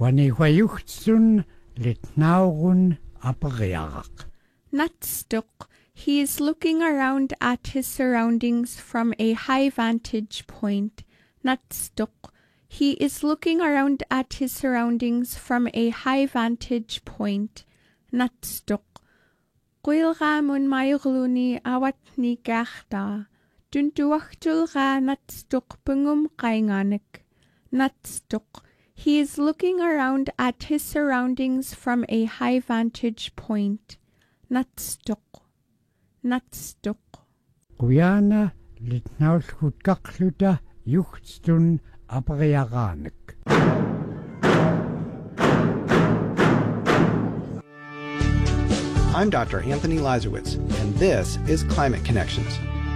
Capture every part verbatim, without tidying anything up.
Huanihuayuhtsun litnaurun aperiaraq. Natstuk. He is looking around at his surroundings from a high vantage point. Natstuk. He is looking around at his surroundings from a high vantage point. Natstuk. Quilga mun maygluni awat ni gachta. Duntuachtulga natstuk pungum kainganik. Natstuk. He is looking around at his surroundings from a high vantage point. Natstuk. Natstuk. Quyana litnaulkutkaqluta yuhtstun aperiaraanik. I'm Doctor Anthony Lazarowitz, and this is Climate Connections.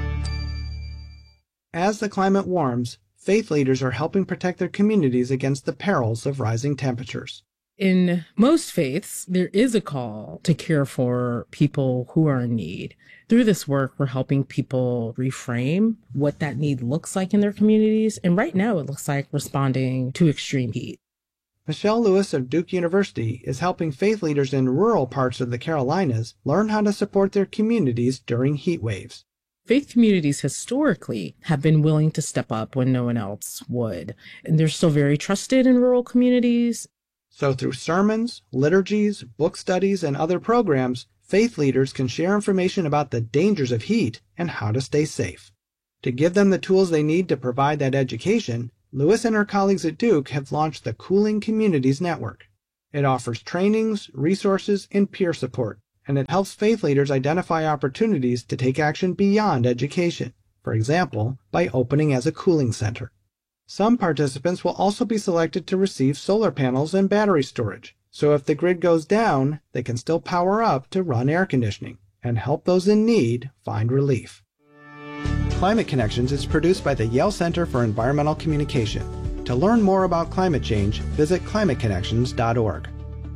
As the climate warms, faith leaders are helping protect their communities against the perils of rising temperatures. In most faiths, there is a call to care for people who are in need. Through this work, we're helping people reframe what that need looks like in their communities. And right now, it looks like responding to extreme heat. Michelle Lewis of Duke University is helping faith leaders in rural parts of the Carolinas learn how to support their communities during heat waves. Faith communities historically have been willing to step up when no one else would. And they're still very trusted in rural communities. So through sermons, liturgies, book studies, and other programs, faith leaders can share information about the dangers of heat and how to stay safe. To give them the tools they need to provide that education, Lewis and her colleagues at Duke have launched the Cooling Communities Network. It offers trainings, resources, and peer support, and it helps faith leaders identify opportunities to take action beyond education, for example, by opening as a cooling center. Some participants will also be selected to receive solar panels and battery storage, so if the grid goes down, they can still power up to run air conditioning and help those in need find relief. Climate Connections is produced by the Yale Center for Environmental Communication. To learn more about climate change, visit climate connections dot org.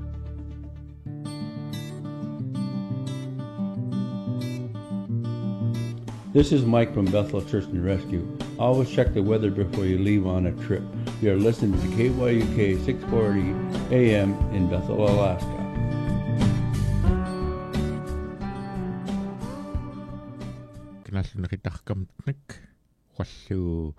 This is Mike from Bethel Search and Rescue. Always check the weather before you leave on a trip. You are listening to K Y U K six forty A M in Bethel, Alaska. Knallineritarkamtnik wallu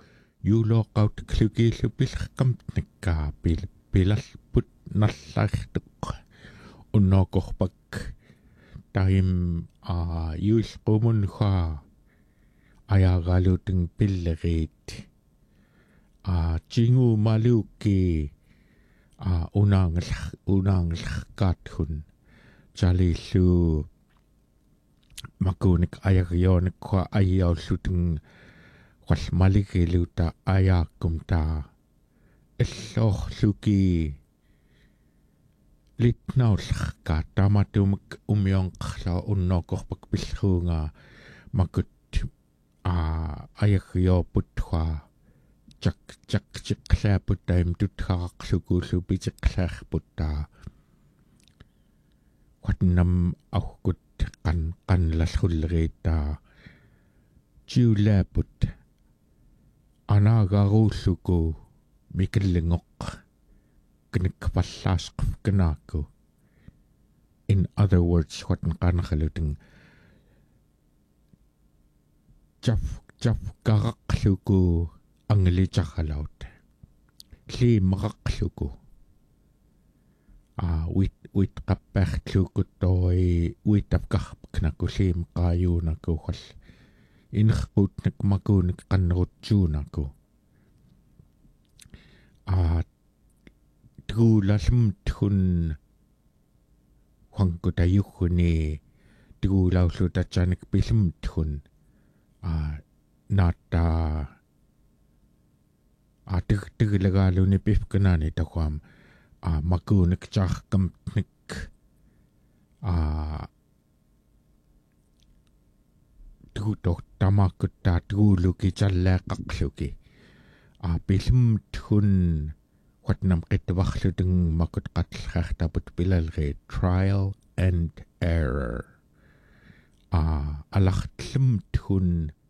yuuloqautiklukiillupillerkamtnikkaa pil pilalput nallartuq unnoqorpak taim a yuulqumunha ayaqaluting pilleriit a jingu maluki a unangal unangalqaathun jalillu makunik ayarionik kwa ayaulluting walmaligiluta ayaakumta illorluki litnaullarka tamatumik umionqarla unnoqorpak pillruunga makut a ayariooputwa chak chak chiqlaaputaim tuthaaqlukuullu pitiqlaarputta qatnam auqut qan qanlallulleriita jiulaaput anaagaruulluku mikellingoq knikpallaasquf kanaaku. In other words, qatn qanaqaluting jaf jaf qaraqluku anglichaqalaut li maqaqluku a wit wit qappaqluku toi uitapqarpknaku liim qaayuunaku hall inqutnak makuunik qannerutsuunaku a tuulalmthun huankutayugguni tuulaullutatsanik pilumthun a nata a tigtiglegaaluni pifkanaani taquam a makuunik charkamtnik a tuutor tamakutta tuuluki challaaqaqluki a pilumthun qatnam qittuarlutung makut qatllartarput pilalri trial and error a alartlumthun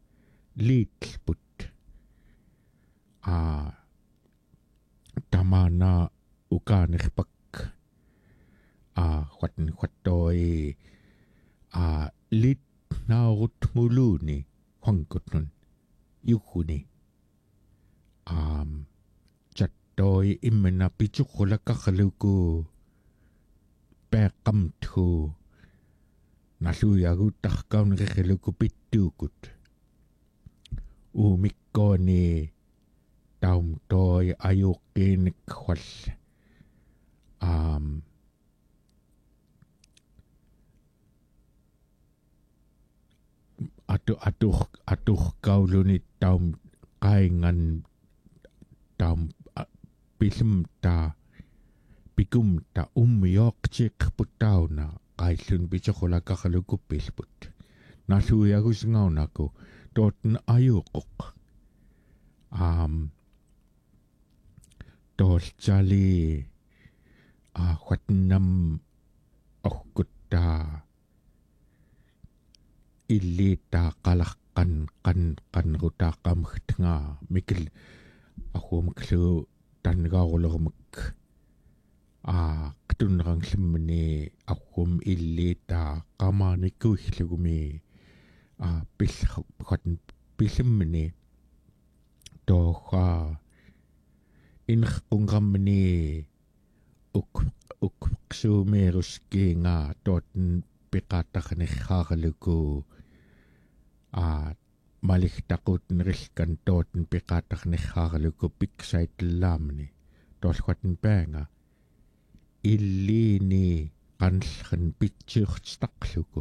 liitlput a tamana ukaanirpak a huatan huatoi a lit naurut muluni huangkutnun yukuni um chattoi immena pichukulakakaluku peqamtu naluyagu tahkaunrikiluku pittukut umikkoni taum toi ayukin kwal um atu atu atu kauluni taum kaingan taum pilim ta pikum ta umyok chik putauna kailun bichokola kakaluku pilput naluyagu singaunako toten ayukuk um Dolchali a huatnam ohkutta illita qalaqan qan qanrutaqam htnga mikil ahumklu tangaarulormak a qtunranglimni ahum illita qamaanikuillugumi a pill huatn pillimni toha inqungamni uk uk sumeruski nga toten piqataqnerhaarluku a maligtaqut nrilkan toten piqataqnerhaarluku piksaitlaamni tolhuaten paanga illini qanllan pitsuurtaqluku